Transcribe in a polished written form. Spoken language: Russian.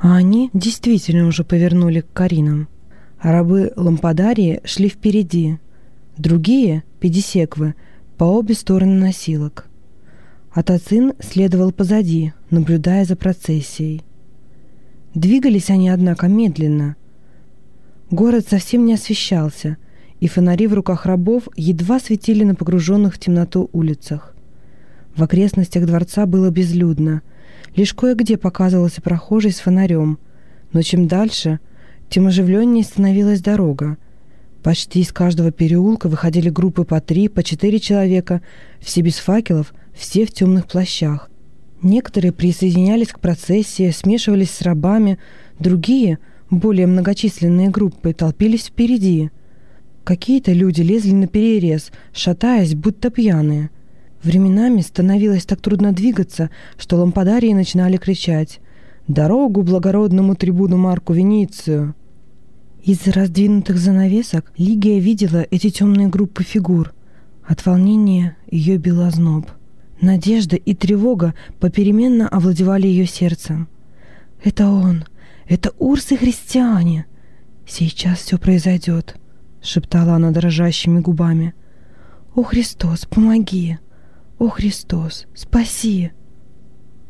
А они действительно уже повернули к Каринам. Рабы Лампадарии шли впереди, другие, педисеквы, по обе стороны носилок. Атацин следовал позади, наблюдая за процессией. Двигались они, однако, медленно. Город совсем не освещался, и фонари в руках рабов едва светили на погруженных в темноту улицах. В окрестностях дворца было безлюдно. Лишь кое-где показывался прохожий с фонарем, но чем дальше, тем оживленнее становилась дорога. Почти из каждого переулка выходили группы по 3, по 4 человека, все без факелов, все в темных плащах. Некоторые присоединялись к процессии, смешивались с рабами, другие, более многочисленные группы, толпились впереди. Какие-то люди лезли наперерез, шатаясь, будто пьяные. Временами становилось так трудно двигаться, что лампадарии начинали кричать: «Дорогу благородному трибуну Марку Веницию!». Из-за раздвинутых занавесок Лигия видела эти темные группы фигур. От волнения ее бил озноб. Надежда и тревога попеременно овладевали ее сердцем. «Это он! Это Урс и христиане! Сейчас все произойдет!» — шептала она дрожащими губами. «О, Христос, помоги! О, Христос, спаси!»